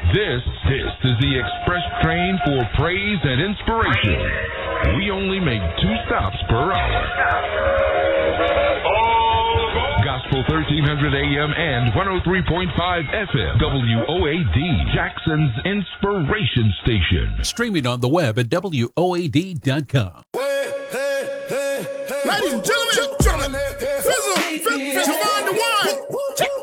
This is the express train for praise and inspiration. We only make 2 stops per hour. Gospel 1300 AM and 103.5 FM. WOAD, Jackson's Inspiration Station. Streaming on the web at WOAD.com. Ladies and gentlemen, Fizzle, Javon the One.